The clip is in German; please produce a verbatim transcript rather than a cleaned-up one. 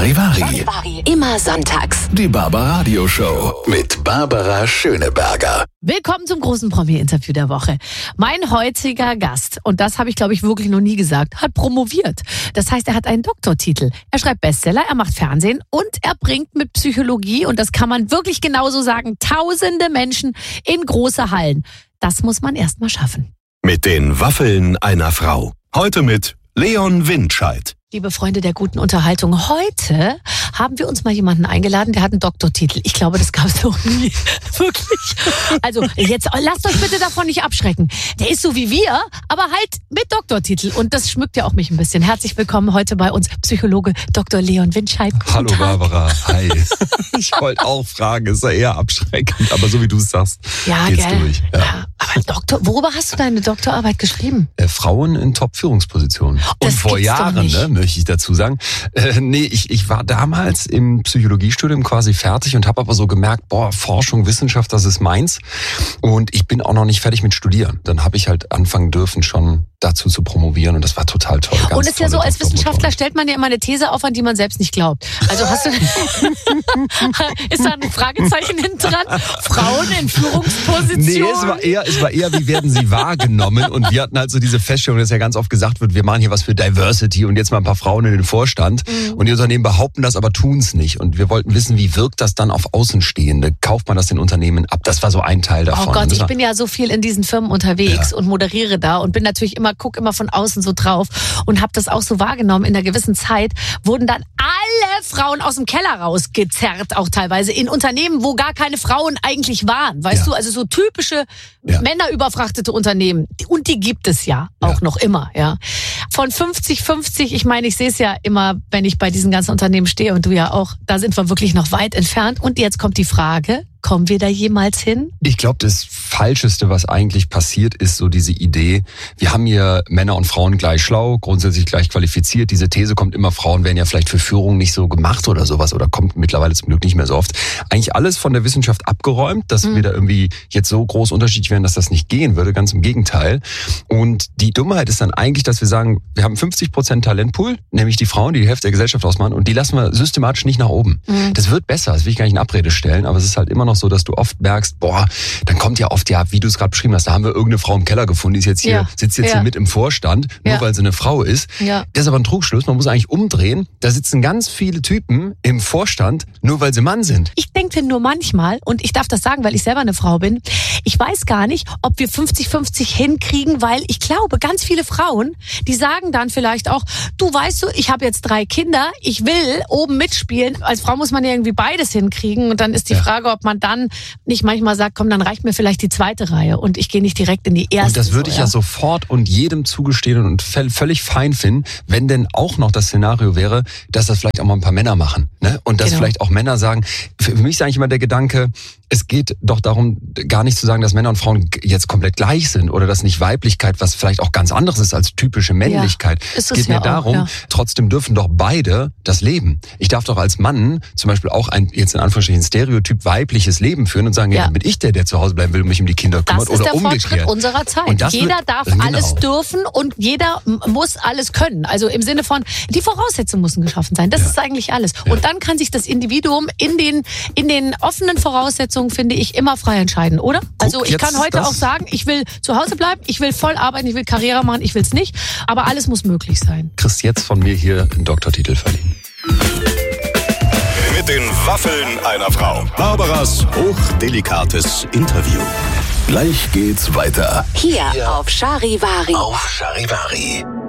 Charivari. Immer sonntags. Die Barbaradio Show mit Barbara Schöneberger. Willkommen zum großen Promi-Interview der Woche. Mein heutiger Gast, und das habe ich glaube ich wirklich noch nie gesagt, hat promoviert. Das heißt, er hat einen Doktortitel. Er schreibt Bestseller, er macht Fernsehen und er bringt mit Psychologie, und das kann man wirklich genauso sagen, tausende Menschen in große Hallen. Das muss man erst mal schaffen. Mit den Waffeln einer Frau. Heute mit Leon Windscheid. Liebe Freunde der guten Unterhaltung, heute haben wir uns mal jemanden eingeladen, der hat einen Doktortitel. Ich glaube, das gab es noch nie. Wirklich. Also jetzt lasst euch bitte davon nicht abschrecken. Der ist so wie wir, aber halt mit Doktortitel. Und das schmückt ja auch mich ein bisschen. Herzlich willkommen heute bei uns Psychologe Doktor Leon Windscheid. Guten Hallo Tag. Barbara, hi. Ich wollte auch fragen, ist ja eher abschreckend, aber so wie du es sagst, ja, geht's gell? durch. Ja. Ja, aber Doktor, worüber hast du deine Doktorarbeit geschrieben? Äh, Frauen in Top-Führungspositionen. Und Das vor gibt's doch Jahren, nicht. ne, möchte ich dazu sagen. Äh, nee, ich, ich war damals im Psychologiestudium quasi fertig und habe aber so gemerkt, boah, Forschung, Wissenschaft, das ist meins. Und ich bin auch noch nicht fertig mit Studieren. Dann habe ich halt anfangen dürfen, schon dazu zu promovieren, und das war total toll. Ganz Und es ist ja so, tolle als Wissenschaftler Doktormutter. stellt man ja immer eine These auf, an die man selbst nicht glaubt. Also hast du, ist da ein Fragezeichen hinten dran? Frauen in Führungspositionen? Nee, es war eher, es war eher, wie werden sie wahrgenommen? Und wir hatten halt so diese Feststellung, dass ja ganz oft gesagt wird, wir machen hier was für Diversity und jetzt mal ein paar Frauen in den Vorstand. Mhm. Und die Unternehmen behaupten das, aber tun es nicht. Und wir wollten wissen, wie wirkt das dann auf Außenstehende? Kauft man das den Unternehmen ab? Das war so ein Teil davon. Oh Gott, das ich war, bin ja so viel in diesen Firmen unterwegs Ja. und moderiere da und bin natürlich immer, guck immer von außen so drauf und habe das auch so wahrgenommen. In einer gewissen Zeit wurden dann alle Frauen aus dem Keller rausgezerrt, auch teilweise in Unternehmen, wo gar keine Frauen eigentlich waren. Weißt Ja. du, also so typische Ja. männerüberfrachtete Unternehmen. Und die gibt es ja auch Ja. noch immer. Ja. Von fünfzig fünfzig, ich meine, ich sehe es ja immer, wenn ich bei diesen ganzen Unternehmen stehe, und du ja auch, da sind wir wirklich noch weit entfernt. Und jetzt kommt die Frage, kommen wir da jemals hin? Ich glaube, das Falscheste, was eigentlich passiert, ist so diese Idee, wir haben hier Männer und Frauen gleich schlau, grundsätzlich gleich qualifiziert. Diese These kommt immer, Frauen werden ja vielleicht für Führung nicht so gemacht oder sowas, oder kommt mittlerweile zum Glück nicht mehr so oft. Eigentlich alles von der Wissenschaft abgeräumt, dass Mhm. wir da irgendwie jetzt so groß unterschiedlich wären, dass das nicht gehen würde, ganz im Gegenteil. Und die Dummheit ist dann eigentlich, dass wir sagen, wir haben fünfzig Prozent Talentpool, nämlich die Frauen, die die Hälfte der Gesellschaft ausmachen, und die lassen wir systematisch nicht nach oben. Mhm. Das wird besser, das will ich gar nicht in Abrede stellen, aber es ist halt immer noch so, dass du oft merkst, boah, dann kommt ja oft, ja, wie du es gerade beschrieben hast, da haben wir irgendeine Frau im Keller gefunden, die ist jetzt hier, Ja. sitzt jetzt Ja. hier mit im Vorstand, nur Ja. weil sie eine Frau ist. Ja. Das ist aber ein Trugschluss, man muss eigentlich umdrehen. Da sitzen ganz viele Typen im Vorstand, nur weil sie Mann sind. Ich denke nur manchmal, und ich darf das sagen, weil ich selber eine Frau bin, ich weiß gar nicht, ob wir fünfzig fünfzig hinkriegen, weil ich glaube, ganz viele Frauen, die sagen dann vielleicht auch, du weißt du, ich habe jetzt drei Kinder, ich will oben mitspielen. Als Frau muss man ja irgendwie beides hinkriegen, und dann ist die Ja. Frage, ob man dann nicht manchmal sagt, komm, dann reicht mir vielleicht die zweite Reihe und ich gehe nicht direkt in die erste. Und das würde ich so, ja sofort und jedem zugestehen und völlig fein finden, wenn denn auch noch das Szenario wäre, dass das vielleicht auch mal ein paar Männer machen. Ne? Und dass Genau. vielleicht auch Männer sagen, für mich ist eigentlich immer der Gedanke, es geht doch darum, gar nicht zu sagen, dass Männer und Frauen jetzt komplett gleich sind oder dass nicht Weiblichkeit, was vielleicht auch ganz anderes ist als typische Männlichkeit. ist es es geht ja mir auch, darum, ja. trotzdem dürfen doch beide das leben. Ich darf doch als Mann zum Beispiel auch ein, jetzt in Anführungsstrichen, Stereotyp weibliches Leben führen und sagen, ja, Ja. dann bin ich der, der zu Hause bleiben will und mich um die Kinder Das kümmert, ist oder der Fortschritt umgekehrt. unserer Zeit. Und das Jeder wird- darf genau. alles dürfen und jeder m- muss alles können. Also im Sinne von, die Voraussetzungen müssen geschaffen sein. Das Ja. ist eigentlich alles. Ja. Und dann kann sich das Individuum in den, in den offenen Voraussetzungen, finde ich, immer frei entscheiden, oder? Also ich jetzt kann heute das- auch sagen, ich will zu Hause bleiben, ich will voll arbeiten, ich will Karriere machen, ich will es nicht. Aber alles muss möglich sein. Kriegst jetzt von mir hier einen Doktortitel verliehen. Mit den Waffeln einer Frau. Barbaras hochdelikates Interview. Gleich geht's weiter Hier auf Charivari. auf Charivari.